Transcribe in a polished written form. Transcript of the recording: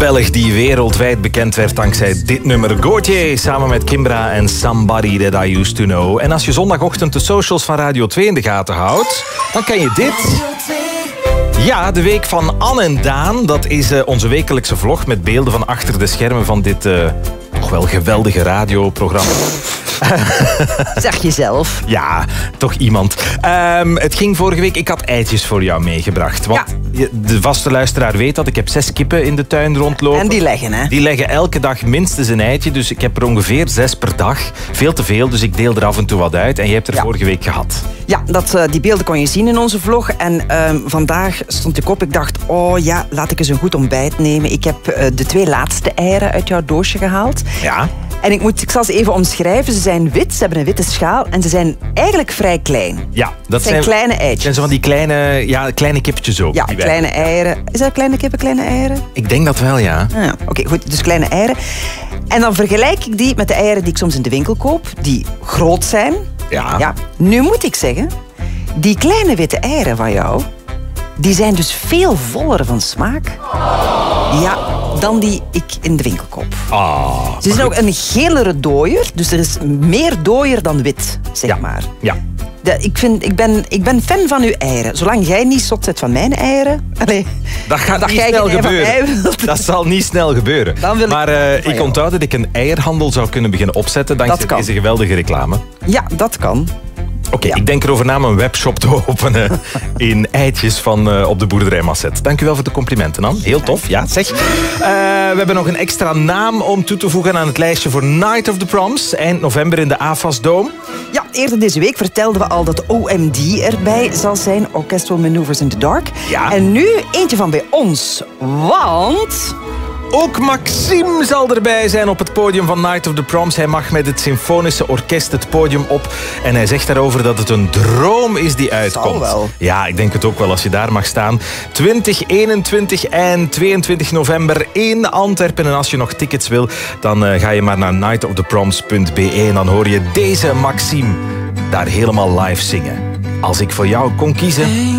Belg die wereldwijd bekend werd dankzij dit nummer. Gauthier samen met Kimbra en Somebody That I Used To Know. En als je zondagochtend de socials van Radio 2 in de gaten houdt, dan ken je dit. Ja, de week van Anne en Daan. Dat is onze wekelijkse vlog met beelden van achter de schermen van dit toch wel geweldige radioprogramma. Zeg je zelf. Ja, toch iemand. Het ging vorige week, ik had eitjes voor jou meegebracht. Want de vaste luisteraar weet dat. Ik heb 6 kippen in de tuin rondlopen. En die leggen, hè? Die leggen elke dag minstens een eitje. Dus ik heb er ongeveer 6 per dag. Veel te veel, dus ik deel er af en toe wat uit. En je hebt er vorige week gehad. Ja, die beelden kon je zien in onze vlog. En vandaag stond ik op. Ik dacht, oh ja, laat ik eens een goed ontbijt nemen. Ik heb de 2 laatste eieren uit jouw doosje gehaald. Ja. En ik zal ze even omschrijven. Ze zijn wit, ze hebben een witte schaal en ze zijn eigenlijk vrij klein. Ja, dat zijn kleine eitjes. Zijn zo van die kleine kippetjes ook. Ja, kleine eieren. Is dat kleine kippen, kleine eieren? Ik denk dat wel, ja. Oké, goed. Dus kleine eieren. En dan vergelijk ik die met de eieren die ik soms in de winkel koop, die groot zijn. Ja. Nu moet ik zeggen, die kleine witte eieren van jou, die zijn dus veel voller van smaak. Ja, dan die ik in de winkel koop. Ze is ook een gelere dooier, dus er is meer dooier dan wit, zeg maar. Ja. Ik ben fan van uw eieren. Zolang jij niet zot zet van mijn eieren... Dat gaat niet snel gebeuren. Dat zal niet snel gebeuren. Maar ik onthoud dat ik een eierhandel zou kunnen beginnen opzetten dankzij deze geweldige reclame. Ja, dat kan. Oké, ik denk erover na om een webshop te openen in eitjes van op de boerderij Masset. Dank u wel voor de complimenten, Anne. Heel tof, ja, zeg. We hebben nog een extra naam om toe te voegen aan het lijstje voor Night of the Proms. Eind november in de AFAS Dome. Ja, eerder deze week vertelden we al dat OMD erbij zal zijn. Orchestral Maneuvers in the Dark. Ja. En nu eentje van bij ons. Want... ook Maxime zal erbij zijn op het podium van Night of the Proms. Hij mag met het Symfonische Orkest het podium op. En hij zegt daarover dat het een droom is die uitkomt. Zal wel. Ja, ik denk het ook wel als je daar mag staan. 20, 21 en 22 november in Antwerpen. En als je nog tickets wil, dan ga je maar naar nightoftheproms.be. En dan hoor je deze Maxime daar helemaal live zingen. Als ik voor jou kon kiezen...